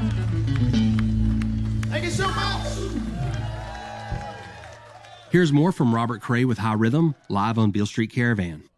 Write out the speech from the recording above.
Thank you so much. Here's more from Robert Cray with High Rhythm, live on Beale Street Caravan.